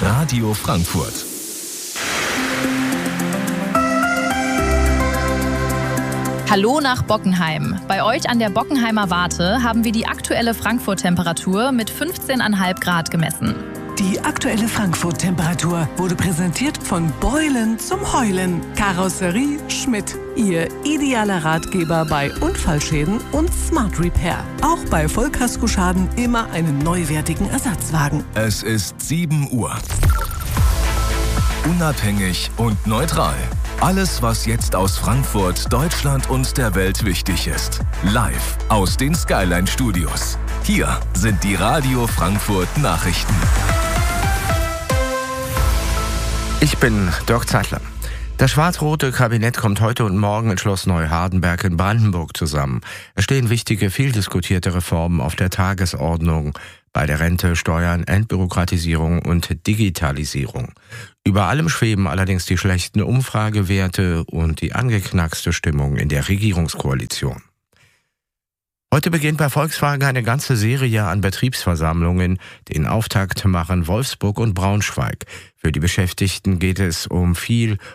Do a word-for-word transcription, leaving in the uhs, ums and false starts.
Radio Frankfurt. Hallo nach Bockenheim. Bei euch an der Bockenheimer Warte haben wir die aktuelle Frankfurt-Temperatur mit fünfzehn Komma fünf Grad gemessen. Die aktuelle Frankfurt-Temperatur wurde präsentiert von Beulen zum Heulen. Karosserie Schmidt. Ihr idealer Ratgeber bei Unfallschäden und Smart Repair. Auch bei Vollkaskoschaden immer einen neuwertigen Ersatzwagen. Es ist sieben Uhr. Unabhängig und neutral. Alles, was jetzt aus Frankfurt, Deutschland und der Welt wichtig ist. Live aus den Skyline Studios. Hier sind die Radio Frankfurt Nachrichten. Ich bin Dirk Zeitler. Das schwarz-rote Kabinett kommt heute und morgen in Schloss Neuhardenberg in Brandenburg zusammen. Es stehen wichtige, viel diskutierte Reformen auf der Tagesordnung. Bei der Rente, Steuern, Entbürokratisierung und Digitalisierung. Über allem schweben allerdings die schlechten Umfragewerte und die angeknackste Stimmung in der Regierungskoalition. Heute beginnt bei Volkswagen eine ganze Serie an Betriebsversammlungen. Den Auftakt machen Wolfsburg und Braunschweig. Für die Beschäftigten geht es um viel